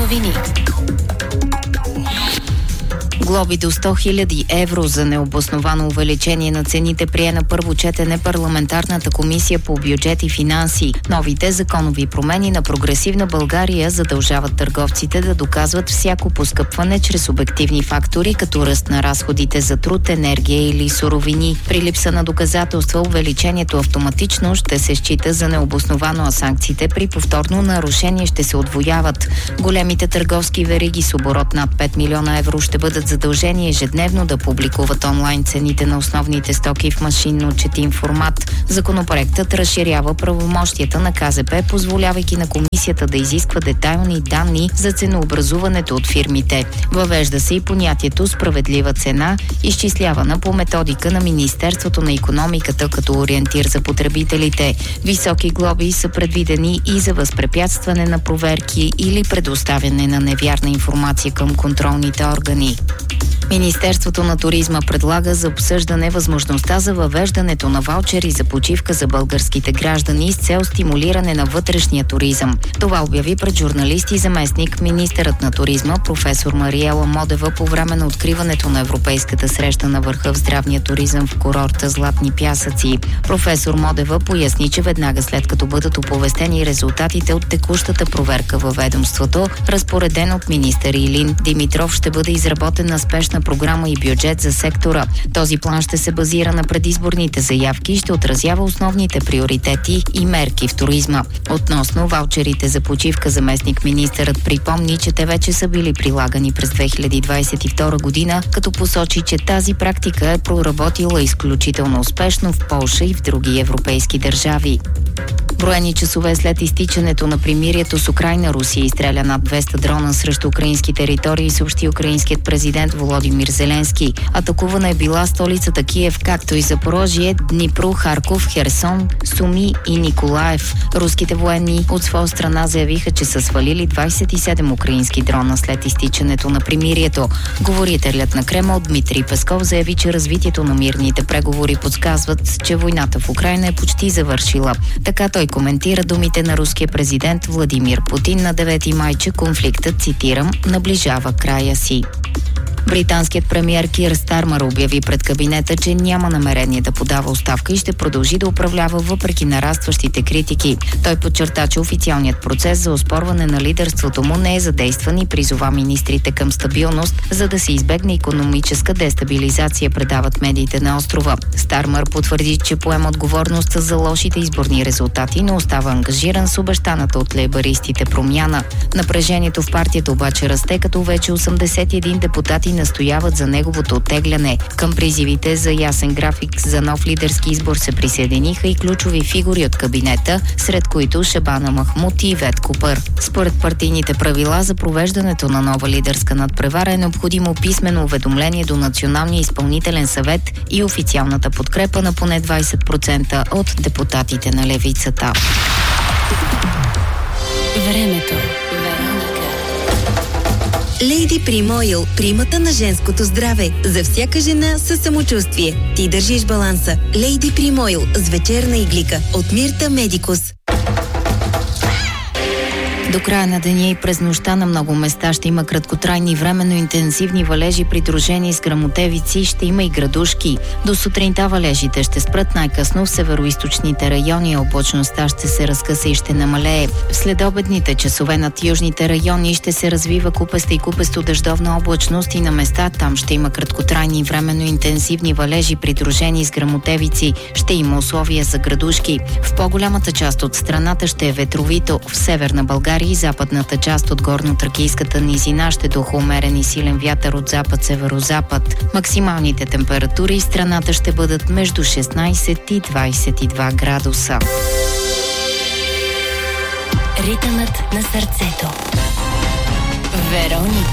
новини. Глоби до 100 000 евро за необосновано увеличение на цените прие на първо четене парламентарната комисия по бюджет и финанси. Новите законови промени на прогресивна България задължават търговците да доказват всяко поскъпване чрез обективни фактори, като ръст на разходите за труд, енергия или суровини. При липса на доказателства увеличението автоматично ще се счита за необосновано, а санкциите при повторно нарушение ще се удвояват. Големите търговски вериги с оборот над 5 милиона евро ще бъдат задължени ежедневно да публикуват онлайн цените на основните стоки в машинно четим формат. Законопроектът разширява правомощията на КЗП, позволявайки на комисията да изисква детайлни данни за ценообразуването от фирмите. Въвежда се и понятието справедлива цена, изчислявана по методика на Министерството на икономиката като ориентир за потребителите. Високи глоби са предвидени и за възпрепятстване на проверки или предоставяне на невярна информация към контролните органи. Министерството на туризма предлага за обсъждане възможността за въвеждането на ваучери за почивка за българските граждани с цел стимулиране на вътрешния туризъм. Това обяви пред журналисти заместник министърът на туризма професор Мариела Модева по време на откриването на Европейската среща на върха в здравния туризъм в курорта Златни пясъци. Професор Модева поясни, че веднага след като бъдат оповестени резултатите от текущата проверка във ведомството, разпореден от министър Илин Димитров, ще бъде изработена спешна програма и бюджет за сектора. Този план ще се базира на предизборните заявки и ще отразява основните приоритети и мерки в туризма. Относно ваучерите за почивка, заместник-министърът припомни, че те вече са били прилагани през 2022 година, като посочи, че тази практика е проработила изключително успешно в Полша и в други европейски държави. Броени часове след изтичането на примирието с Украйна, Русия изстреля над 200 дрона срещу украински територии, съобщи украинският президент Володимир Зеленски. Атакувана е била столицата Киев, както и Запорожие, Днипро, Харков, Херсон, Суми и Николаев. Руските военни от своя страна заявиха, че са свалили 27 украински дрона след изтичането на примирието. Говорителят на Кремъл Дмитрий Песков заяви, че развитието на мирните преговори подсказват, че войната в Украйна е почти завършила. Така той коментира думите на руския президент Владимир Путин на 9 май, че конфликтът, цитирам, наближава края си. Британският премиер Кир Стармър обяви пред кабинета, че няма намерение да подава оставка и ще продължи да управлява въпреки нарастващите критики. Той подчерта, че официалният процес за оспорване на лидерството му не е задействан и призова министрите към стабилност, за да се избегне икономическа дестабилизация, предават медиите на острова. Стармър потвърди, че поема отговорността за лошите изборни резултати, но остава ангажиран с обещаната от лейбаристите промяна. Напрежението в партията обаче расте, като вече 81 депутати настояват за неговото оттегляне. Към призивите за ясен график за нов лидерски избор се присъединиха и ключови фигури от кабинета, сред които Шабана Махмуд и Ивет Купър. Според партийните правила за провеждането на нова лидерска надпревара е необходимо писмено уведомление до Националния изпълнителен съвет и официалната подкрепа на поне 20% от депутатите на левицата. Времето. Лейди Прим Ойл, примата на женското здраве. За всяка жена със самочувствие. Ти държиш баланса. Лейди Прим Ойл с вечерна иглика от Мирта Медикус. До края на деня и през нощта на много места ще има краткотрайни временно интензивни валежи, придружени с гръмотевици, ще има и градушки. До сутринта валежите ще спрат най-късно в североизточните райони, облачността ще се разкъса и ще намалее. В следобедните часове над южните райони ще се развива купеста и купесто дъждовна облачност и на места там ще има краткотрайни временно интензивни валежи, придружени с гръмотевици. Ще има условия за градушки. В по-голямата част от страната ще е ветровито. В северна България и западната част от горно-тракийската низина ще духа умерен и силен вятър от запад-северозапад. Максималните температури в страната ще бъдат между 16 и 22 градуса. Ритъмът на сърцето. Вероника.